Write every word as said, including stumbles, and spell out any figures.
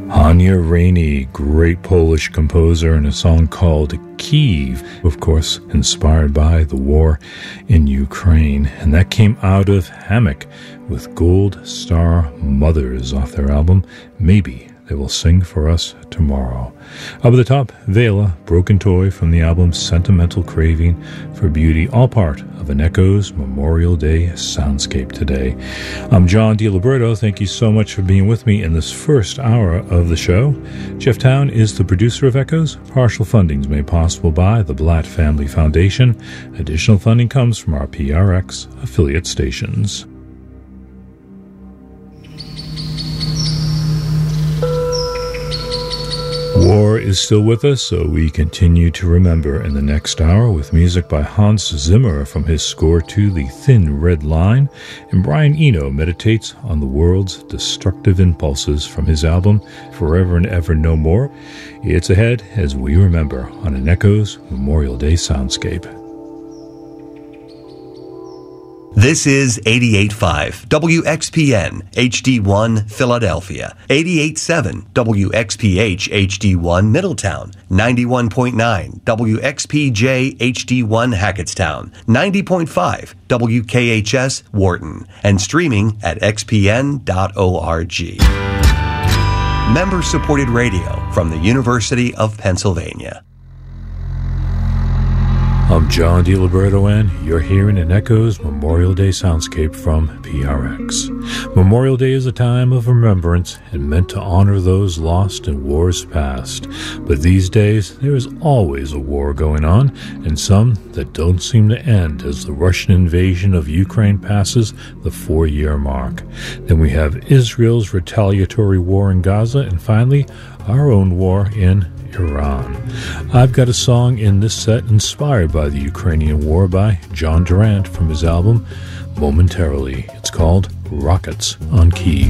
Anya Rainey, great Polish composer, and a song called Kyiv, of course, inspired by the war in Ukraine. And that came out of Hammock with Gold Star Mothers off their album, Maybe They Will Sing For Us Tomorrow. Up at the top, Vela, Broken Toy from the album Sentimental Craving for Beauty, all part of an Echoes Memorial Day soundscape today. I'm John DiLiberto. Thank you so much for being with me in this first hour of the show. Jeff Town is the producer of Echoes. Partial funding is made possible by the Blatt Family Foundation. Additional funding comes from our P R X affiliate stations. War is still with us, so we continue to remember in the next hour with music by Hans Zimmer from his score to The Thin Red Line, and Brian Eno meditates on the world's destructive impulses from his album Forever and Ever No More. It's ahead as we remember on an Echoes Memorial Day soundscape. This is eighty-eight point five W X P N H D one Philadelphia, eighty-eight point seven W X P H H D one Middletown, ninety-one point nine W X P J H D one Hackettstown, ninety point five W K H S Wharton, and streaming at x p n dot org. Member-supported radio from the University of Pennsylvania. I'm John DiLiberto, and you're hearing an Echoes Memorial Day soundscape from P R X. Memorial Day is a time of remembrance and meant to honor those lost in wars past. But these days, there is always a war going on, and some that don't seem to end as the Russian invasion of Ukraine passes the four-year mark. Then we have Israel's retaliatory war in Gaza, and finally, our own war in Iran. I've got a song in this set inspired by the Ukrainian war by John Durant from his album Momentarily. It's called Rockets on Kyiv.